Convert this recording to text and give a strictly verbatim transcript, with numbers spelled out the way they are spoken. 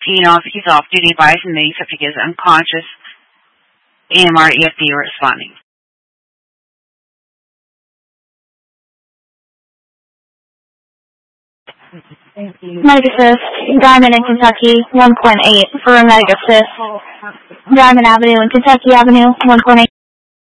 you know, if he's off duty, advise him that he's if he is unconscious. A M R E F D responding. Medic Assist, Diamond in Kentucky, one point eight for a Medic Assist. Diamond Avenue and Kentucky Avenue, one point eight.